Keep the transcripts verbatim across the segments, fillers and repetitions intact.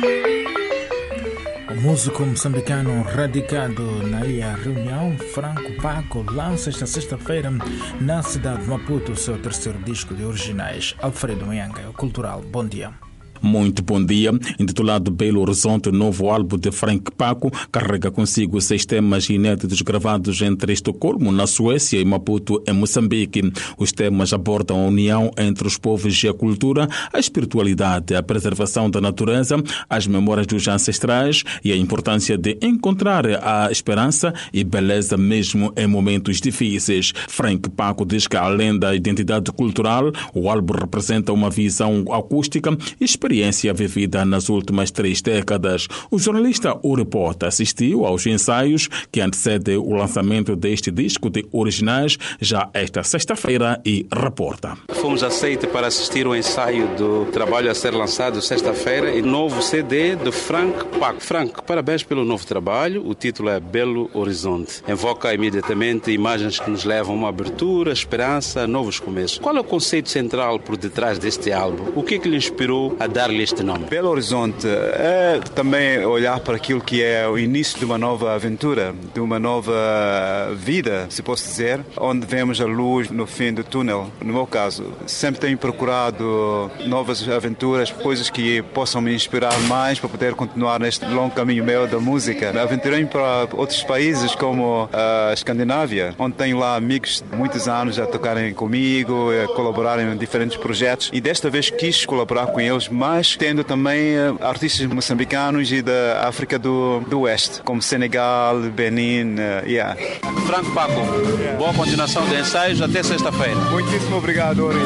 O músico moçambicano radicado na Ilha Reunião, Franco Paco, lança esta sexta-feira na cidade de Maputo o seu terceiro disco de originais. Alfredo Maianga, o Cultural. Bom dia. Muito bom dia. Intitulado Belo Horizonte, o novo álbum de Franco Paco carrega consigo seis temas inéditos gravados entre Estocolmo, na Suécia, e Maputo, em Moçambique. Os temas abordam a união entre os povos e a cultura, a espiritualidade, a preservação da natureza, as memórias dos ancestrais e a importância de encontrar a esperança e beleza mesmo em momentos difíceis. Franco Paco diz que, além da identidade cultural, o álbum representa uma visão acústica e experiência vivida nas últimas três décadas. O jornalista O Repórter assistiu aos ensaios que antecedem o lançamento deste disco de originais já esta sexta-feira e reporta. Fomos aceitos para assistir ao ensaio do trabalho a ser lançado sexta-feira e novo C D de Franco Paco. Franco, parabéns pelo novo trabalho. O título é Belo Horizonte. Invoca imediatamente imagens que nos levam a uma abertura, esperança, novos começos. Qual é o conceito central por detrás deste álbum? O que é que lhe inspirou a dar-lhe este nome? Belo Horizonte é também olhar para aquilo que é o início de uma nova aventura, de uma nova vida, se posso dizer, onde vemos a luz no fim do túnel. No meu caso, sempre tenho procurado novas aventuras, coisas que possam me inspirar mais para poder continuar neste longo caminho meu da música. Aventurei para outros países como a Escandinávia, onde tenho lá amigos de muitos anos a tocarem comigo, a colaborarem em diferentes projetos, e desta vez quis colaborar com eles, mas tendo também artistas moçambicanos e da África do, do Oeste, como Senegal, Benin, uh, yeah. Franco Paco, yeah. Boa continuação de ensaios, até sexta-feira. Muitíssimo obrigado, Ori.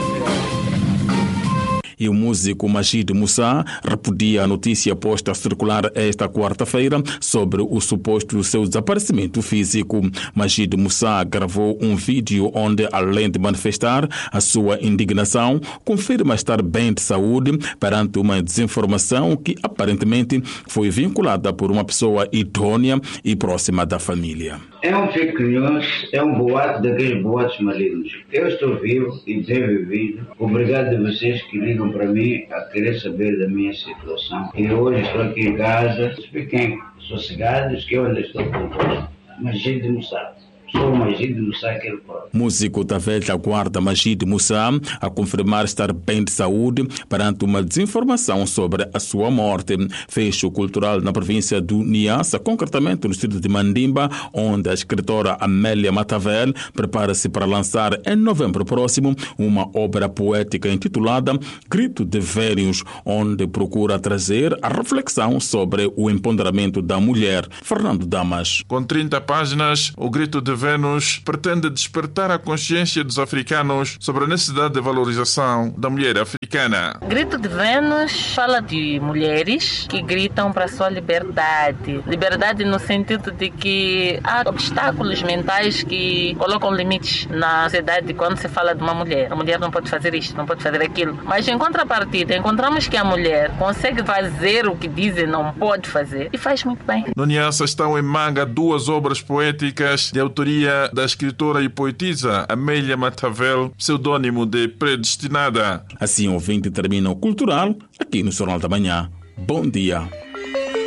E o músico Majid Moussa repudia a notícia posta a circular esta quarta-feira sobre o suposto seu desaparecimento físico. Majid Moussa gravou um vídeo onde, além de manifestar a sua indignação, confirma estar bem de saúde perante uma desinformação que aparentemente foi vinculada por uma pessoa idônea e próxima da família. É um fake news, é um boato daqueles boatos malignos. Eu estou vivo e desenvolvido. Obrigado a vocês que ligam para mim a querer saber da minha situação. E hoje estou aqui em casa, fiquem sossegados que eu ainda estou convosco. Mas gente não sabe. Sou o Majid Moussa que ele pode. Músico da velha guarda Majid Moussa a confirmar estar bem de saúde perante uma desinformação sobre a sua morte. Fecho cultural na província do Niassa, concretamente no distrito de Mandimba, onde a escritora Amélia Matavel prepara-se para lançar em novembro próximo uma obra poética intitulada Grito de Vênus, onde procura trazer a reflexão sobre o empoderamento da mulher. Fernando Damas. Com trinta páginas, o Grito de Vênus pretende despertar a consciência dos africanos sobre a necessidade de valorização da mulher africana. Grito de Vênus fala de mulheres que gritam para a sua liberdade. Liberdade no sentido de que há obstáculos mentais que colocam limites na sociedade quando se fala de uma mulher. A mulher não pode fazer isto, não pode fazer aquilo. Mas em contrapartida, encontramos que a mulher consegue fazer o que dizem não pode fazer e faz muito bem. No Niassa estão em manga duas obras poéticas de autoria da escritora e poetisa Amélia Matavel, pseudônimo de Predestinada. Assim, o ouvinte termina o Cultural aqui no Jornal da Manhã. Bom dia.